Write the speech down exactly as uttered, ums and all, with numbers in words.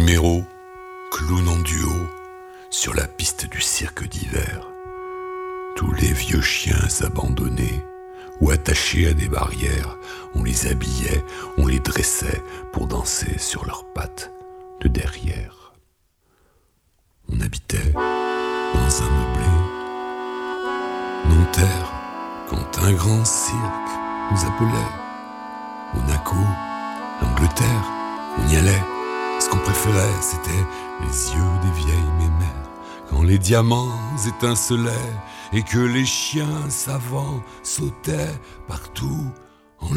Méméro, clown en duo, sur la piste du cirque d'hiver. Tous les vieux chiens abandonnés ou attachés à des barrières, on les habillait, on les dressait pour danser sur leurs pattes de derrière. On habitait dans un meublé, Nanterre, quand un grand cirque nous appelait. Monaco, l'Angleterre, on y allait. Ce qu'on préférait, c'était les yeux des vieilles mémères, quand les diamants étincelaient et que les chiens savants sautaient partout